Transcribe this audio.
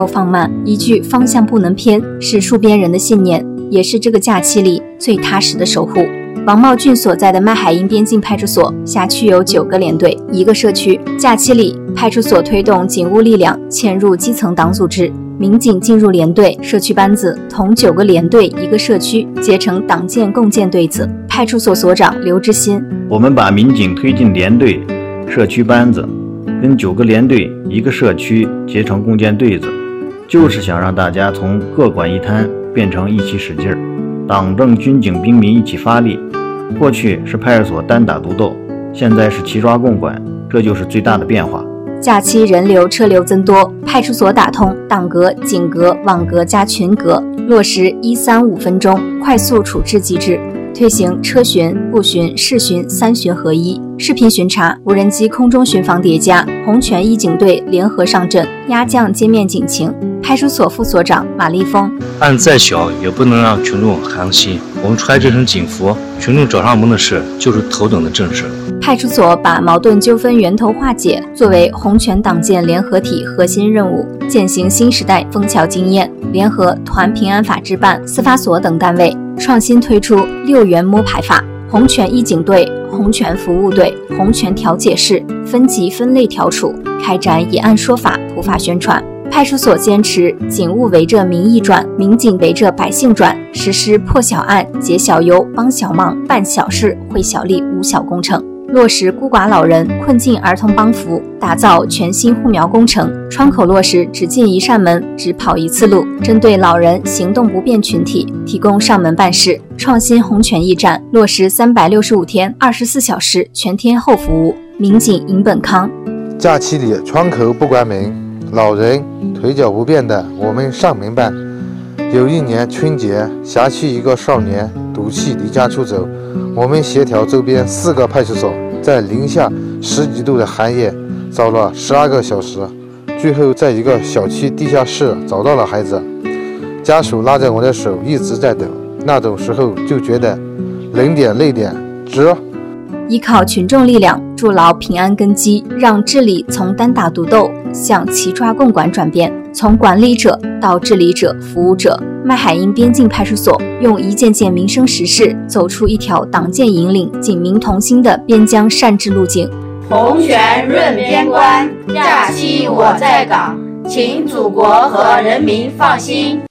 放慢，一句方向不能偏，是戍边人的信念，也是这个假期里最踏实的守护。王茂俊所在的麦海英边境派出所辖区有9个连队，1个社区。假期里，派出所推动警务力量嵌入基层党组织，民警进入连队、社区班子，同9个连队、1个社区结成党建共建队子。派出所所长刘志新： 我们把民警推进连队、社区班子，跟9个连队、1个社区结成共建队子，就是想让大家从各管一摊变成一起使劲儿，党政军警兵民一起发力。过去是派出所单打独斗，现在是齐抓共管，这就是最大的变化。 假期人流车流增多，派出所打通党格、警格、网格加群格，落实135分钟快速处置机制，推行车巡、步巡、视巡3巡合一，视频巡查、无人机空中巡防叠加，红拳一警队联合上阵，压降街面警情。派出所副所长马立峰： 案再小也不能让群众寒心，我们穿这身警服，群众找上门的事就是头等的正事。 派出所把矛盾纠纷源头化解作为红拳党建联合体核心任务，践行新时代枫桥经验，联合团平安法制办、司法所等单位，创新推出6元摸排法，红拳一警队、红拳服务队、红拳调解室分级分类调处，开展以案说法、普法宣传。派出所坚持警务围着民意转，民警围着百姓转，实施破小案、解小忧、帮小忙、办小事、惠小利无小工程，落实孤寡老人、困境儿童帮扶，打造全新护苗工程，窗口落实只进一扇门、只跑一次路，针对老人、行动不便群体提供上门办事，创新红拳驿站，落实365天24小时全天候服务，民警赢本康。 假期里窗口不关门，老人腿脚不便的我们上门办。有一年春节，辖区一个少年赌气离家出走，我们协调周边4个派出所，在零下10几度的寒夜找了12个小时，最后在一个小区地下室找到了孩子。家属拉着我的手一直在抖，那种时候就觉得冷点累点值。 依靠群众力量筑牢平安根基，让治理从单打独斗向齐抓共管转变，从管理者到治理者、服务者。麦海英边境派出所用一件件民生实事，走出一条党建引领、警民同心的边疆善治路径。 红拳润边关，假期我在岗，请祖国和人民放心。